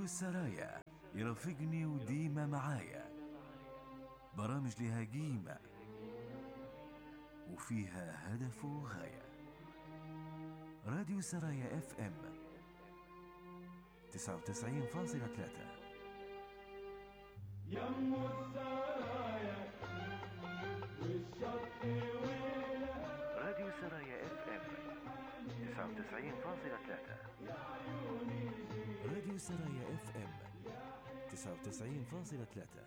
راديو السرايا يرافقني وديما معايا، برامج لها قيمة وفيها هدف وغاية. راديو السرايا اف ام 99.3. يم السرايا والشط ويلها. راديو السرايا اف ام 99.3. راديو السرايا اف ام 99.3.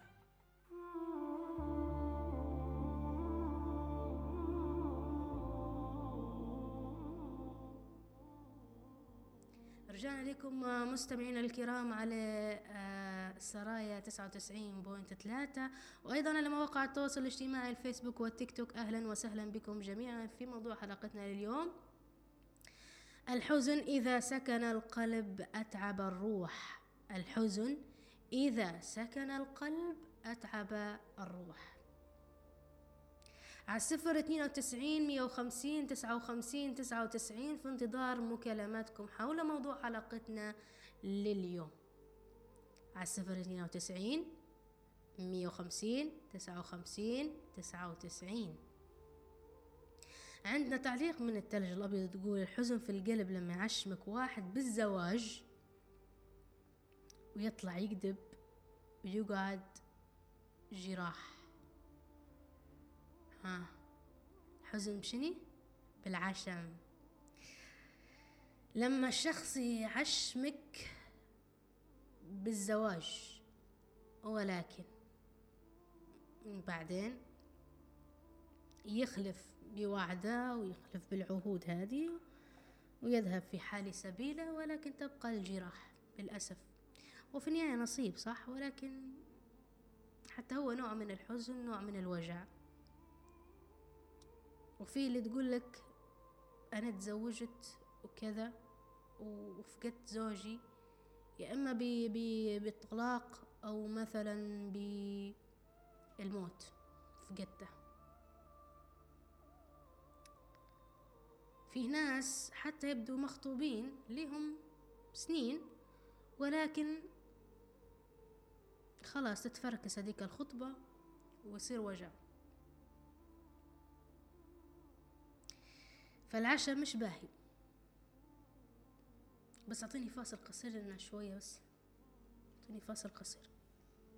رجعنا لكم مستمعينا الكرام على سرايا 99.3، وأيضا على مواقع التواصل الاجتماعي الفيسبوك والتيك توك. أهلا وسهلا بكم جميعا في موضوع حلقتنا لليوم: الحزن إذا سكن القلب أتعب الروح. الحزن إذا سكن القلب أتعب الروح. على 092-150-59-99 في انتظار مكالماتكم حول موضوع حلقتنا لليوم. على 092-150-59-99. عندنا تعليق من الثلج الأبيض تقول: الحزن في القلب لما يعشمك واحد بالزواج ويطلع يكذب ويقعد جراح. حزن بشني؟ بالعشم. لما الشخص يعشمك بالزواج ولكن بعدين يخلف بوعده ويخلف بالعهود هذه ويذهب في حال سبيله، ولكن تبقى الجراح للأسف. وفي النهاية نصيب صح، ولكن حتى هو نوع من الحزن، نوع من الوجع. وفي اللي تقول لك أنا تزوجت وكذا وفقدت زوجي، يا إما بالطلاق أو مثلا بالموت فقدته. في ناس حتى يبدو مخطوبين لهم سنين ولكن خلاص تتفركس هذيك الخطبة ويصير وجع. فالعشاء مش باهي. بس اعطيني فاصل قصير لنا شوية، بس اعطيني فاصل قصير.